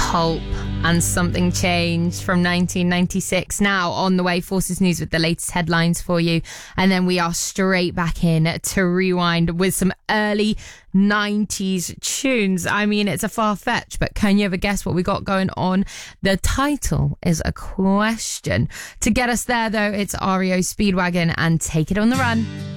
Pulp and Something Changed from 1996. Now on the way, Forces News with the latest headlines for you. And then we are straight back in to Rewind with some early 90s tunes. I mean, it's a far fetch, but can you ever guess what we got going on? The title is a question. To get us there, though, it's REO Speedwagon and Take It on the Run.